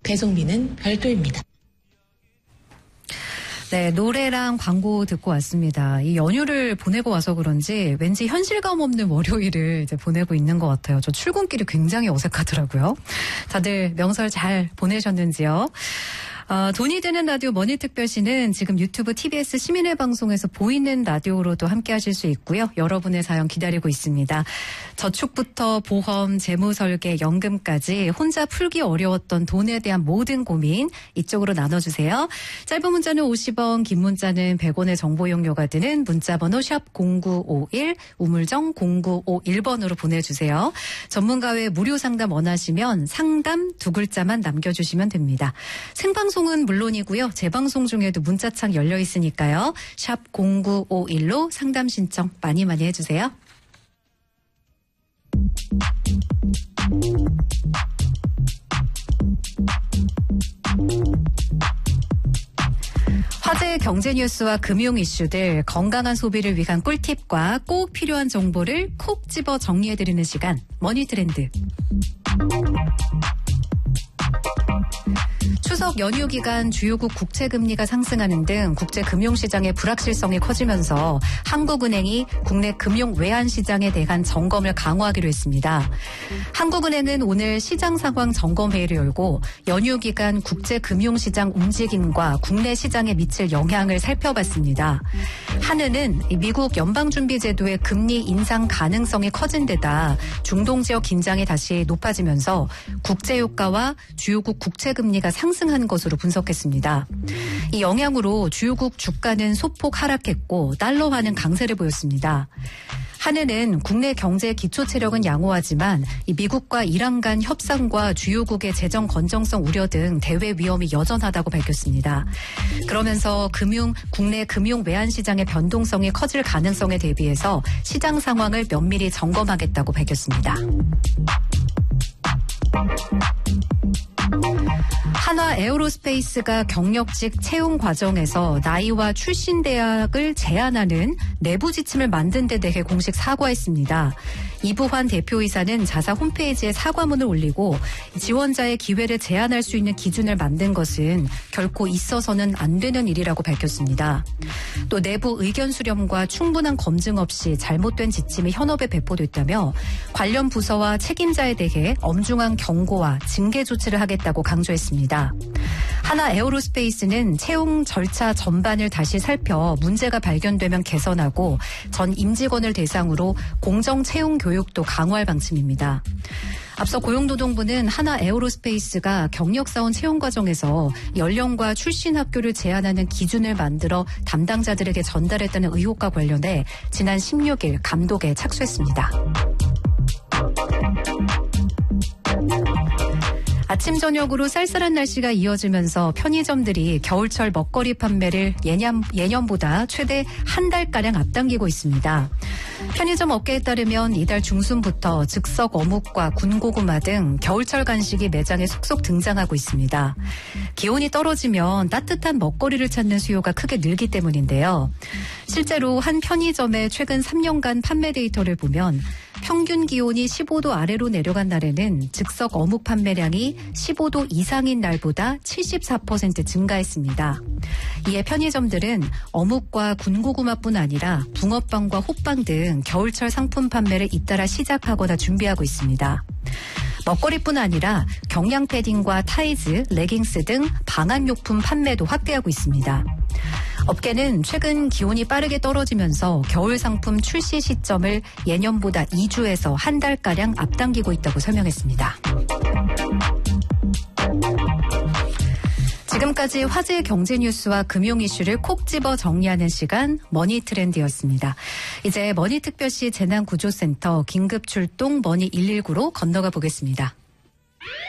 배송비는 별도입니다. 네, 노래랑 광고 듣고 왔습니다. 이 연휴를 보내고 와서 그런지 왠지 현실감 없는 월요일을 이제 보내고 있는 것 같아요. 저 출근길이 굉장히 어색하더라고요. 다들 명설 잘 보내셨는지요? 돈이 되는 라디오 머니특별시는 지금 유튜브 TBS 시민의 방송에서 보이는 라디오로도 함께 하실 수 있고요. 여러분의 사연 기다리고 있습니다. 저축부터 보험, 재무설계, 연금까지 혼자 풀기 어려웠던 돈에 대한 모든 고민 이쪽으로 나눠주세요. 짧은 문자는 50원, 긴 문자는 100원의 정보 이용료가 드는 문자번호 샵 0951, 우물정 0951번으로 보내주세요. 전문가의 무료 상담 원하시면 상담 두 글자만 남겨주시면 됩니다. 생방송은 물론이고요. 재방송 중에도 문자창 열려 있으니까요. 샵 0951로 상담 신청 많이 해주세요. 화제의 경제 뉴스와 금융 이슈들, 건강한 소비를 위한 꿀팁과 꼭 필요한 정보를 콕 집어 정리해드리는 시간, 머니트렌드. 추석 연휴 기간 주요국 국채금리가 상승하는 등 국제 금융시장의 불확실성이 커지면서 한국은행이 국내 금융 외환시장에 대한 점검을 강화하기로 했습니다. 한국은행은 오늘 시장 상황 점검회의를 열고 연휴 기간 국제 금융시장 움직임과 국내 시장에 미칠 영향을 살펴봤습니다. 한은은 미국 연방준비제도의 금리 인상 가능성이 커진 데다 중동 지역 긴장이 다시 높아지면서 국제유가와 주요국 국채금리가 상승한 것으로 분석했습니다. 이 영향으로 주요국 주가는 소폭 하락했고 달러화는 강세를 보였습니다. 한은은 국내 경제 기초 체력은 양호하지만 미국과 이란 간 협상과 주요국의 재정 건정성 우려 등 대외 위험이 여전하다고 밝혔습니다. 그러면서 국내 금융 외환 시장의 변동성이 커질 가능성에 대비해서 시장 상황을 면밀히 점검하겠다고 밝혔습니다. 한화 에어로스페이스가 경력직 채용 과정에서 나이와 출신 대학을 제한하는 내부 지침을 만든 데 대해 공식 사과했습니다. 이부환 대표이사는 자사 홈페이지에 사과문을 올리고 지원자의 기회를 제한할 수 있는 기준을 만든 것은 결코 있어서는 안 되는 일이라고 밝혔습니다. 또 내부 의견 수렴과 충분한 검증 없이 잘못된 지침이 현업에 배포됐다며 관련 부서와 책임자에 대해 엄중한 경고와 징계 조치를 하겠다고 강조했습니다. 한화 에어로스페이스는 채용 절차 전반을 다시 살펴 문제가 발견되면 개선하고 전 임직원을 대상으로 공정 채용 교육도 강화할 방침입니다. 앞서 고용노동부는 한화 에어로스페이스가 경력사원 채용 과정에서 연령과 출신 학교를 제한하는 기준을 만들어 담당자들에게 전달했다는 의혹과 관련해 지난 16일 감독에 착수했습니다. 아침 저녁으로 쌀쌀한 날씨가 이어지면서 편의점들이 겨울철 먹거리 판매를 예년보다 최대 한 달가량 앞당기고 있습니다. 편의점 업계에 따르면 이달 중순부터 즉석 어묵과 군고구마 등 겨울철 간식이 매장에 속속 등장하고 있습니다. 기온이 떨어지면 따뜻한 먹거리를 찾는 수요가 크게 늘기 때문인데요. 실제로 한 편의점의 최근 3년간 판매 데이터를 보면 평균 기온이 15도 아래로 내려간 날에는 즉석 어묵 판매량이 15도 이상인 날보다 74% 증가했습니다. 이에 편의점들은 어묵과 군고구마뿐 아니라 붕어빵과 호빵 등 겨울철 상품 판매를 잇따라 시작하거나 준비하고 있습니다. 먹거리뿐 아니라 경량 패딩과 타이즈, 레깅스 등 방한용품 판매도 확대하고 있습니다. 업계는 최근 기온이 빠르게 떨어지면서 겨울 상품 출시 시점을 예년보다 2주에서 한 달가량 앞당기고 있다고 설명했습니다. 지금까지 화제의 경제 뉴스와 금융 이슈를 콕 집어 정리하는 시간 머니트렌드였습니다. 이제 머니특별시 재난구조센터 긴급출동 머니119로 건너가 보겠습니다.